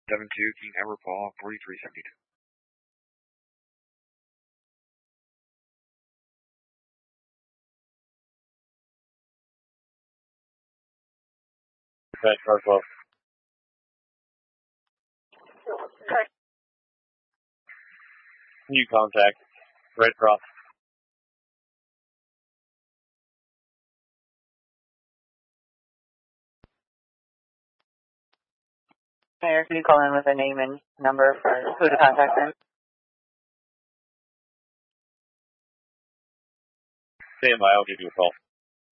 72 King Edward Paul, 4372. Red car 12. New contact. Red Cross. Mayor, can you call in with a name and number for who to contact them? Stand by, I'll give you a call.